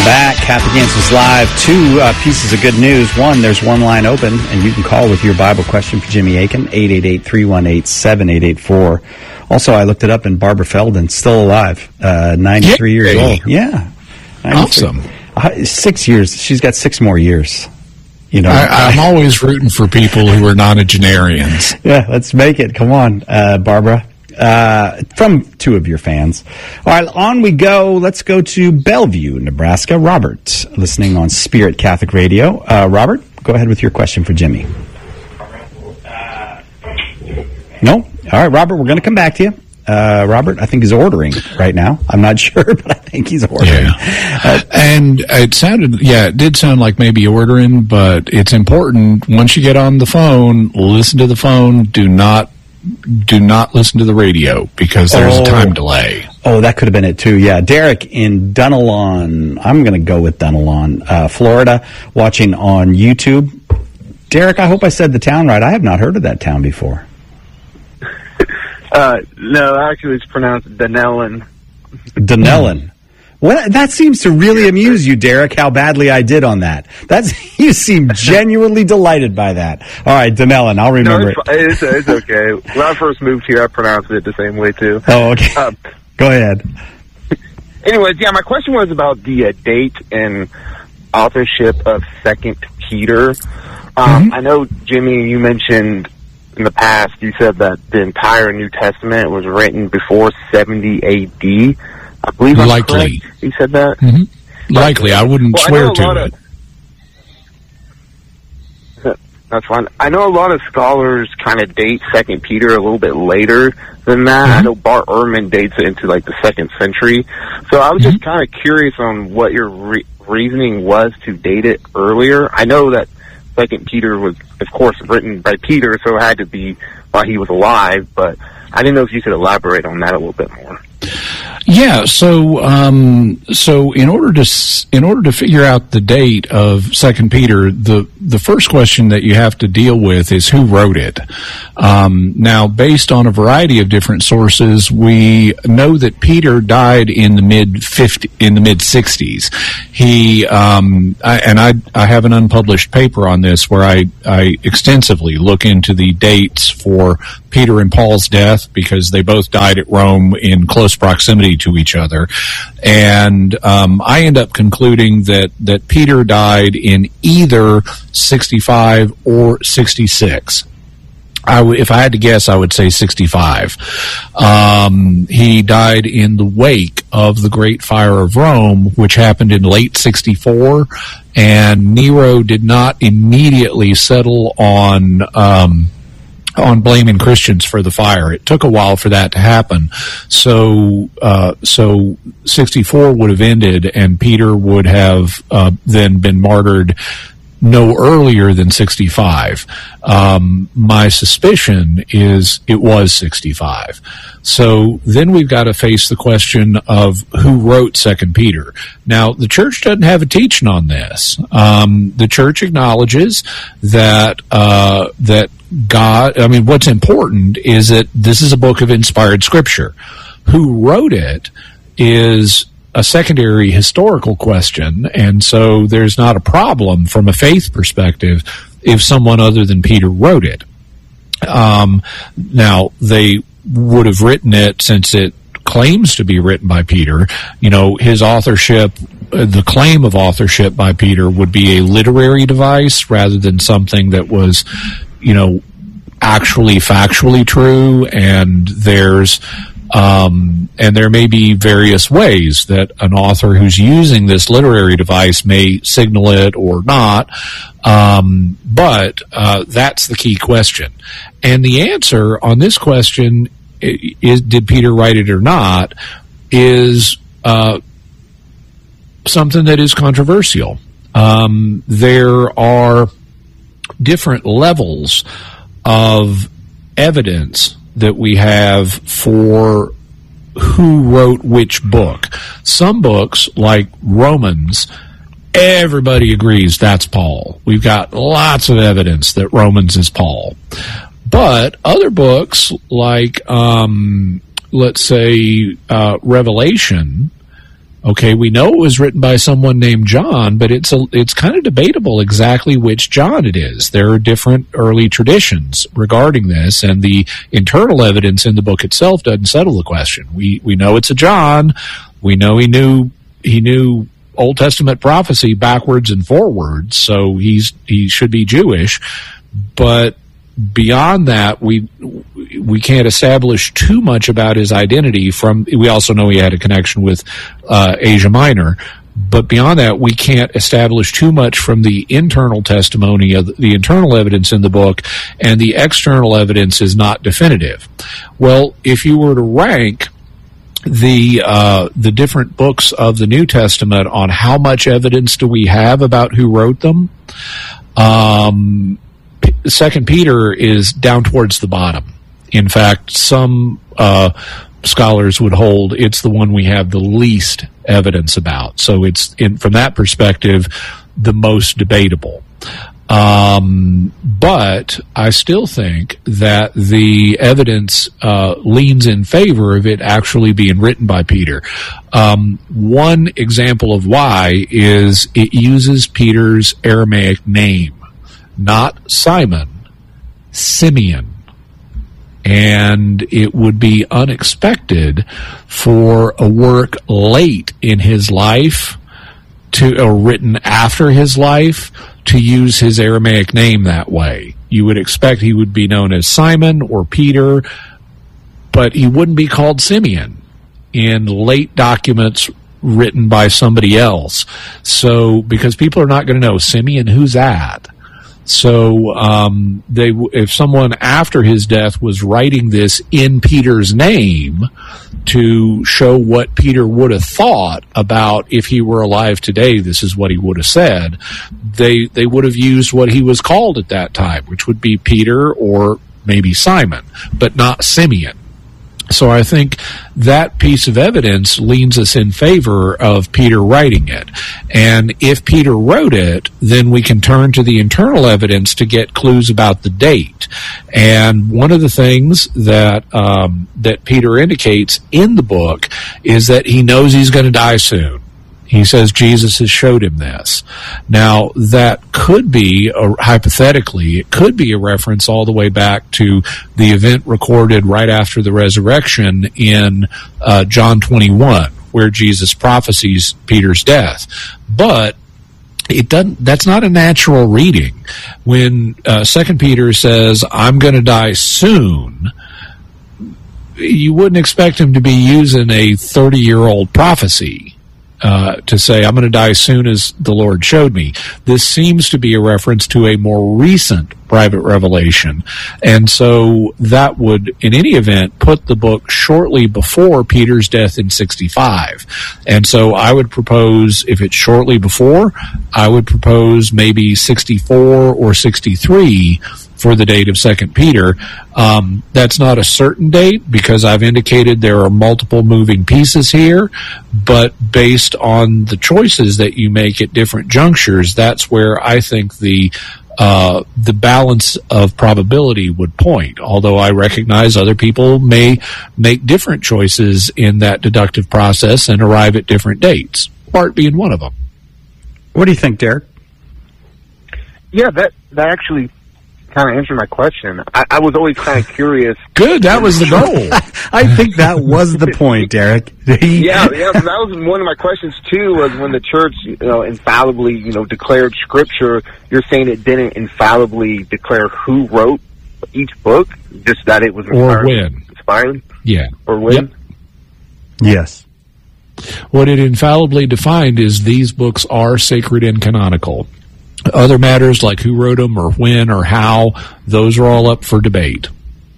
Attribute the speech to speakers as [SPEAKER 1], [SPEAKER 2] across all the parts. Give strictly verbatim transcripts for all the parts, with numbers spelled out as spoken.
[SPEAKER 1] Back, Catholic Answers Live. Two uh, pieces of good news. One, there's one line open, and you can call with your Bible question for Jimmy Akin, eight eight eight, three one eight, seven eight eight four. Also, I looked it up, and Barbara Feldon, still alive, uh, ninety-three
[SPEAKER 2] Yay.
[SPEAKER 1] years old. Yeah.
[SPEAKER 2] Awesome.
[SPEAKER 1] Uh, six years. She's got six more years. You know,
[SPEAKER 2] I, I'm always rooting for people who are nonagenarians.
[SPEAKER 1] Yeah, let's make it. Come on, uh, Barbara. Uh, from two of your fans. All right, on we go. Let's go to Bellevue, Nebraska. Robert, listening on Spirit Catholic Radio. Uh, Robert, go ahead with your question for Jimmy. No? All right, Robert, we're going to come back to you. Uh, Robert, I think, is ordering right now. I'm not sure, but I think he's ordering.
[SPEAKER 2] Yeah.
[SPEAKER 1] Uh,
[SPEAKER 2] and it sounded, yeah, it did sound like maybe ordering, but it's important, once you get on the phone, listen to the phone. Do not Do not listen to the radio because there's
[SPEAKER 1] oh,
[SPEAKER 2] a time delay.
[SPEAKER 1] Oh, that could have been it too. Yeah, Derek in Dunalon. I'm going to go with Dunalon, uh, Florida, watching on YouTube. Derek, I hope I said the town right. I have not heard of that town before.
[SPEAKER 3] uh, no, actually, it's pronounced Dunellen.
[SPEAKER 1] Dunellen. Well, that seems to really amuse you, Derek, how badly I did on that. That's you seem genuinely delighted by that. All right, Dunellen, I'll remember
[SPEAKER 3] no, it's, it. It's, it's okay. When I first moved here, I pronounced it the same way, too.
[SPEAKER 1] Oh, okay. Um, Go ahead.
[SPEAKER 3] Anyways, yeah, my question was about the uh, date and authorship of Second Peter. Um, mm-hmm. I know, Jimmy, you mentioned in the past, you said that the entire New Testament was written before seventy A D. I believe I'm
[SPEAKER 2] Likely.
[SPEAKER 3] correct. You said that?
[SPEAKER 2] Mm-hmm. Likely. I wouldn't well, swear
[SPEAKER 3] I
[SPEAKER 2] to it.
[SPEAKER 3] Of, that's fine. I know a lot of scholars kind of date Second Peter a little bit later than that. Mm-hmm. I know Bart Ehrman dates it into like the second century. So I was mm-hmm. just kind of curious on what your re- reasoning was to date it earlier. I know that Second Peter was, of course, written by Peter, so it had to be while he was alive, but I didn't know if you could elaborate on that a little bit more.
[SPEAKER 2] Yeah, so um, so in order to in order to figure out the date of Second Peter, the the first question that you have to deal with is who wrote it. Um, now, based on a variety of different sources, we know that Peter died in the mid fifty in the mid sixties. He um, I, and I I have an unpublished paper on this where I I extensively look into the dates for Peter and Paul's death because they both died at Rome in close proximity to each other, and um, I end up concluding that that Peter died in either sixty-five or sixty-six. I w- if I had to guess, I would say sixty-five. Um, he died in the wake of the Great Fire of Rome, which happened in late sixty-four, and Nero did not immediately settle on um, on blaming Christians for the fire. It took a while for that to happen. So, uh, so sixty-four would have ended, and Peter would have uh, then been martyred no earlier than sixty-five. Um, my suspicion is it was sixty-five. So then we've got to face the question of who wrote Second Peter. Now, the church doesn't have a teaching on this. Um, the church acknowledges that uh, that God, I mean, what's important is that this is a book of inspired scripture. Who wrote it is a secondary historical question, and so there's not a problem from a faith perspective if someone other than Peter wrote it. Um, now, they would have written it since it claims to be written by Peter. You know, his authorship, the claim of authorship by Peter would be a literary device rather than something that was, you know, actually factually true, and there's Um, and there may be various ways that an author who's using this literary device may signal it or not, um, but uh, that's the key question. And the answer on this question, is, did Peter write it or not, is uh, something that is controversial. Um, there are different levels of evidence that we have for who wrote which book. Some books, like Romans, everybody agrees that's Paul. We've got lots of evidence that Romans is Paul. But other books, like, um, let's say, uh, Revelation, Okay, we know it was written by someone named John, but it's a, it's kind of debatable exactly which John it is. There are different early traditions regarding this, and the internal evidence in the book itself doesn't settle the question. We we know it's a John. We know he knew he knew Old Testament prophecy backwards and forwards, so he's he should be Jewish. But beyond that, we we can't establish too much about his identity. From we also know he had a connection with uh, Asia Minor, but beyond that, we can't establish too much from the internal testimony of the, the internal evidence in the book, and the external evidence is not definitive. Well, if you were to rank the uh, the different books of the New Testament on how much evidence do we have about who wrote them, um, Second Peter is down towards the bottom. In fact, some uh, scholars would hold it's the one we have the least evidence about. So it's, in, from that perspective, the most debatable. Um, but I still think that the evidence uh, leans in favor of it actually being written by Peter. Um, one example of why is it uses Peter's Aramaic name. Not Simon, Simeon. And it would be unexpected for a work late in his life to, or written after his life, to use his Aramaic name that way. You would expect he would be known as Simon or Peter, but he wouldn't be called Simeon in late documents written by somebody else. So, because people are not going to know, Simeon, who's that? So, um, they, if someone after his death was writing this in Peter's name to show what Peter would have thought about if he were alive today, this is what he would have said, they, they would have used what he was called at that time, which would be Peter or maybe Simon, but not Simeon. So I think that piece of evidence leans us in favor of Peter writing it. And if Peter wrote it, then we can turn to the internal evidence to get clues about the date. And one of the things that um, that Peter indicates in the book is that he knows he's going to die soon. He says Jesus has showed him this. Now, that could be, a, hypothetically, it could be a reference all the way back to the event recorded right after the resurrection in uh, John twenty-one, where Jesus prophesies Peter's death. But it doesn't. That's not a natural reading. When uh, Second Peter says, "I'm going to die soon," you wouldn't expect him to be using a thirty-year-old prophecy. Uh, to say, I'm going to die soon as the Lord showed me. This seems to be a reference to a more recent private revelation. And so that would, in any event, put the book shortly before Peter's death in sixty-five. And so I would propose, if it's shortly before, I would propose maybe sixty-four or sixty-three for the date of Second Peter. Um, that's not a certain date because I've indicated there are multiple moving pieces here, but based on the choices that you make at different junctures, that's where I think the uh, the balance of probability would point, although I recognize other people may make different choices in that deductive process and arrive at different dates, Bart being one of them.
[SPEAKER 1] What do you think, Derek?
[SPEAKER 3] Yeah, that that actually kind of answered my question. I, I was always kind of curious.
[SPEAKER 2] Good, that was the goal.
[SPEAKER 1] I think that was the point, Derek.
[SPEAKER 3] yeah, yeah, that was one of my questions too. Was when the church, you know, infallibly, you know, declared Scripture. You're saying it didn't infallibly declare who wrote each book, just that it was
[SPEAKER 2] or when
[SPEAKER 3] inspired.
[SPEAKER 2] Yeah,
[SPEAKER 3] or when.
[SPEAKER 1] Yep. Yes.
[SPEAKER 2] What it infallibly defined is these books are sacred and canonical. Other matters like who wrote them or when or how, those are all up for debate.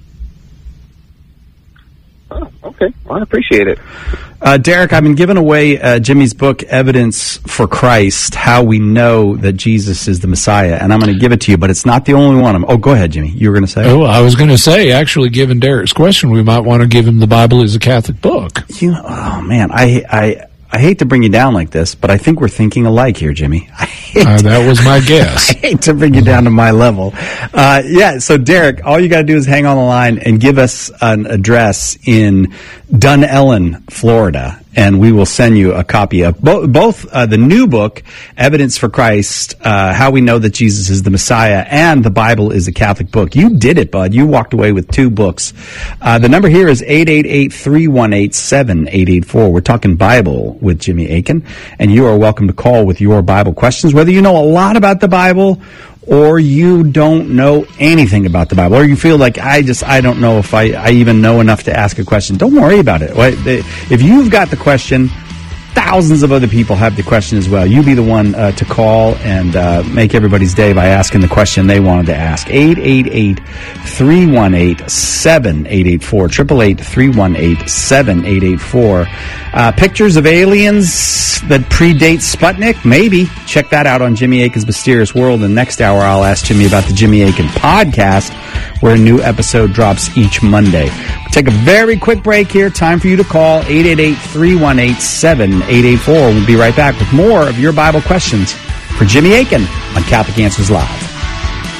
[SPEAKER 3] Oh, okay. Well, I appreciate it.
[SPEAKER 1] Uh, Derek, I've been giving away uh, Jimmy's book, Evidence for Christ, How We Know That Jesus is the Messiah, and I'm going to give it to you, but it's not the only one. Oh, go ahead, Jimmy. You were going to say?
[SPEAKER 2] Oh, I was going to say, actually, given Derek's question, we might want to give him the Bible as a Catholic book.
[SPEAKER 1] You know, oh, man, I... I I hate to bring you down like this, but I think we're thinking alike here, Jimmy. I hate
[SPEAKER 2] uh, that was my guess.
[SPEAKER 1] I hate to bring you down to my level. Uh, yeah, so Derek, all you got to do is hang on the line and give us an address in Dunellen, Florida, and we will send you a copy of bo- both uh, the new book, Evidence for Christ, uh, How We Know That Jesus is the Messiah, and the Bible is a Catholic Book. You did it, bud. You walked away with two books. Uh, the number here is eight eight eight, three one eight, seven eight eight four. We're talking Bible with Jimmy Akin, and you are welcome to call with your Bible questions, whether you know a lot about the Bible or you don't know anything about the Bible, or you feel like, I just, I don't know if I, I even know enough to ask a question. Don't worry about it. If you've got the question, thousands of other people have the question as well. You be the one uh, to call and uh, make everybody's day by asking the question they wanted to ask. eight eight eight, three one eight, seven eight eight four. eight eight eight, three one eight, seven eight eight four. Uh, pictures of aliens that predate Sputnik? Maybe. Check that out on Jimmy Akin's Mysterious World. And next hour, I'll ask Jimmy about the Jimmy Akin podcast, where a new episode drops each Monday. We'll take a very quick break here. Time for you to call eight eight eight, three one eight, seven eight eight four. We'll be right back with more of your Bible questions for Jimmy Akin on Catholic Answers Live.